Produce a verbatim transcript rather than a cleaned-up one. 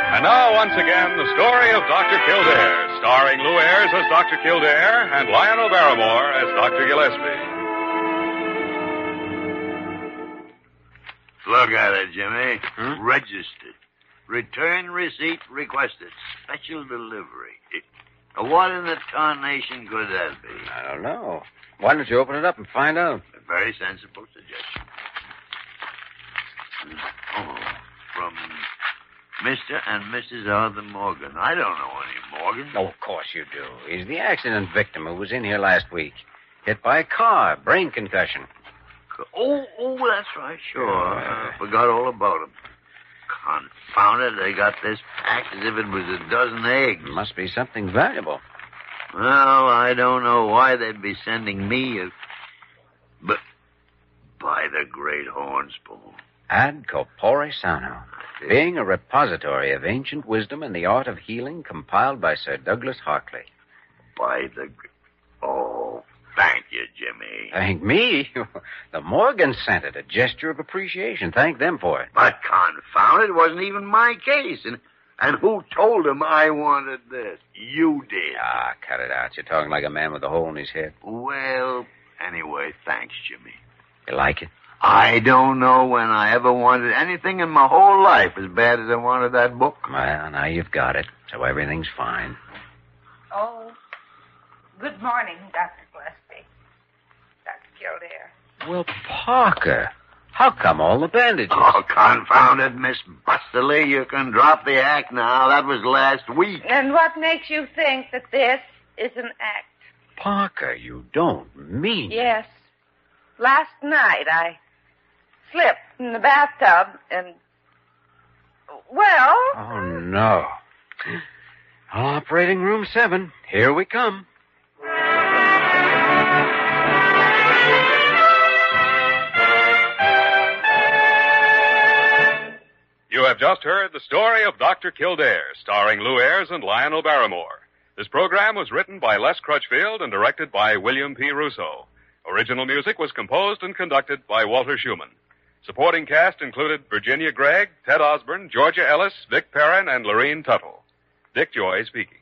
And now, once again, the story of Doctor Kildare, starring Lou Ayres as Doctor Kildare and Lionel Barrymore as Doctor Gillespie. Look at it, Jimmy. Hmm? Registered. Return receipt requested. Special delivery. What in the tarnation could that be? I don't know. Why don't you open it up and find out? A very sensible suggestion. Oh, from Mister and Missus Arthur Morgan. I don't know any Morgan. Oh, of course you do. He's the accident victim who was in here last week. Hit by a car, brain concussion. Oh, oh, that's right, sure. Uh, I forgot all about him. Confound it, they got this packed as if it was a dozen eggs. Must be something valuable. Well, I don't know why they'd be sending me a... But by the great horn spoon. Ad corpore sano, being a repository of ancient wisdom and the art of healing compiled by Sir Douglas Hartley. By the... Oh, thank you, Jimmy. Thank me? The Morgans sent it, a gesture of appreciation. Thank them for it. But confound it, it wasn't even my case. And, and who told him I wanted this? You did. Ah, cut it out. You're talking like a man with a hole in his head. Well, anyway, thanks, Jimmy. You like it? I don't know when I ever wanted anything in my whole life as bad as I wanted that book. Well, now you've got it, so everything's fine. Oh, good morning, Doctor Gillespie. Doctor Kildare. Well, Parker, how come all the bandages? Oh, confound it, Miss Busterly. You can drop the act now. That was last week. And what makes you think that this is an act? Parker, you don't mean... Yes. Last night I slipped in the bathtub and... Well... Oh, no. Operating room seven. Here we come. You have just heard the story of Doctor Kildare, starring Lou Ayres and Lionel Barrymore. This program was written by Les Crutchfield and directed by William P. Russo. Original music was composed and conducted by Walter Schumann. Supporting cast included Virginia Gregg, Ted Osborne, Georgia Ellis, Vic Perrin, and Lorene Tuttle. Dick Joy speaking.